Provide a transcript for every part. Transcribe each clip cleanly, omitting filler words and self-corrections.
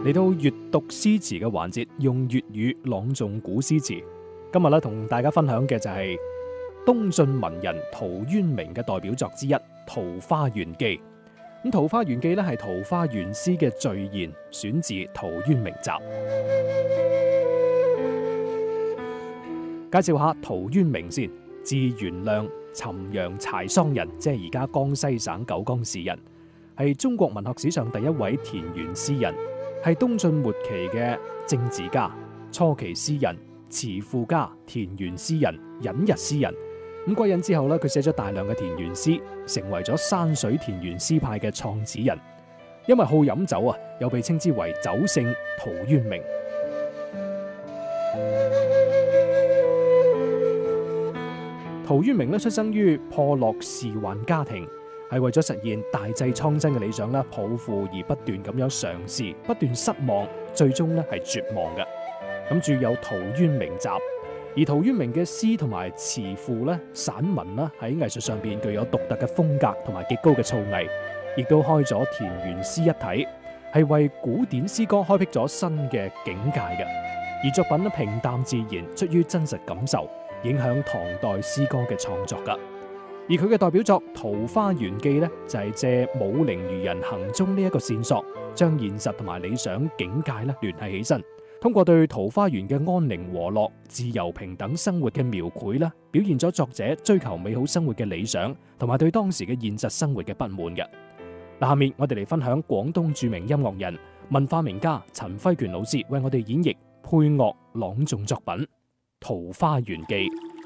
嚟到閱讀詩詞嘅環節，用粵語朗誦古詩詞。今日咧同大家分享嘅就係東晉文人陶淵明嘅代表作之一《桃花源記》。咁《桃花源記》咧係桃花源詩嘅序言，選自《陶淵明集》。介紹下陶淵明先，字元亮，潯陽柴桑人，即係而家江西省九江市人，係中國文學史上第一位田園詩人，係東晉末期嘅政治家、初期詩人、詞賦家、田園詩人、隱逸詩人。咁歸隱之後咧，佢寫咗大量嘅田園詩，成為咗山水田園詩派嘅創始人。因為好飲酒啊，又被稱之為酒聖陶淵明。陶淵明咧出生於破落仕宦家庭，係為咗實現大濟蒼生嘅理想啦，抱負而不斷咁樣嘗試，不斷失望，最終咧係絕望嘅。咁著有《陶淵明集》，而陶淵明嘅詩同埋詞賦咧、散文啦，喺藝術上邊具有獨特嘅風格同埋極高嘅造詣，亦都開咗田園詩一體，係為古典詩歌開闢咗新嘅境界嘅。而作品咧平淡自然，出於真實感受，影響唐代詩歌嘅創作噶。而佢嘅代表作《桃花源記》呢，就係借武陵漁人行蹤呢一個線索，將現實同埋理想境界咧聯繫起身，通過對桃花源嘅安寧和樂、自由平等生活嘅描繪啦，表現咗作者追求美好生活嘅理想，同埋對當時嘅現實生活嘅不滿嘅。嗱，下面我哋嚟分享廣東著名音樂人、文化名家陳輝權老師為我哋演繹配樂朗誦作品《桃花源記》。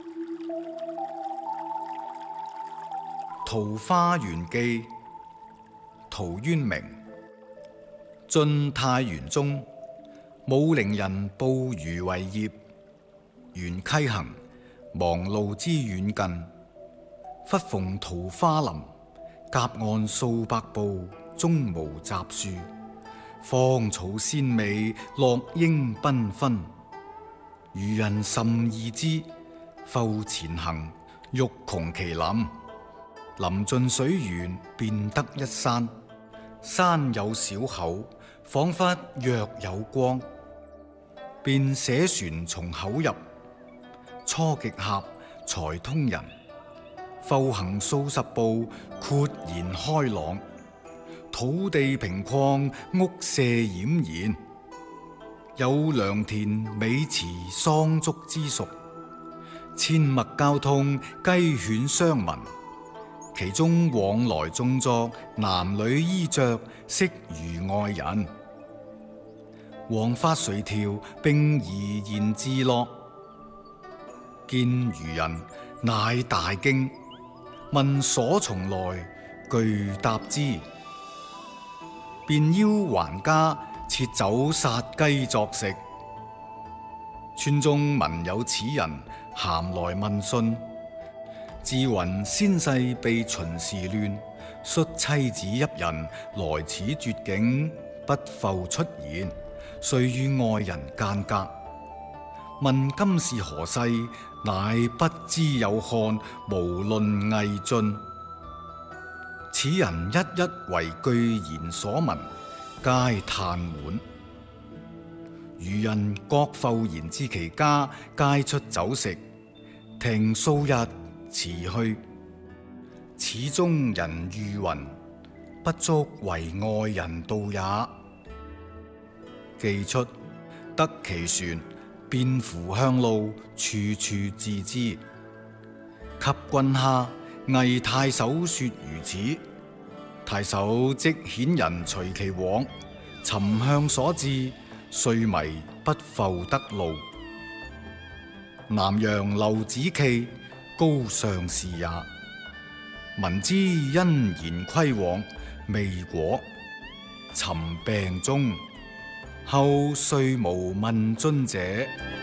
《桃花源記》陶淵明。晉太元中，武陵人捕魚為業，沿溪行，忘路之遠近。忽逢桃花林，夾岸數百步，中無雜樹，芳草鮮美，落英繽紛。漁人甚異之，復前行，欲窮其林。臨盡水源，便得一山，山有小口，仿佛若有光。便捨船從口入，初極狹，才通人。復行數十步，豁然開朗。土地平曠，屋舍儼然。有良田、美池、桑竹之屬，阡陌交通，雞犬相聞。其中往來種作，男女衣着，悉如外人。黃髮垂髫，並怡然自樂。見漁人，乃大驚，問所從來，具答之。便邀還家，設酒殺雞作食。村中聞有此人，咸來問訊。自云先世被秦時亂，率妻子一人來此絕境，不復出言，遂與外人間隔。問今是何世，乃不知有漢，無論魏晉。此人一一為具言所聞，皆嘆惋。漁人各復言至其家，皆出酒食，停數日，辭去。此中人喻云，不足為外人道也。既出，得其船，便扶向路，處處致之。及郡下，魏太守說如此。太守即遣人隨其往，尋向所至，遂迷不復得路。南陽劉子驥，高尚士也。聞之欣然歸往，未果，尋病終。後遂無問津者。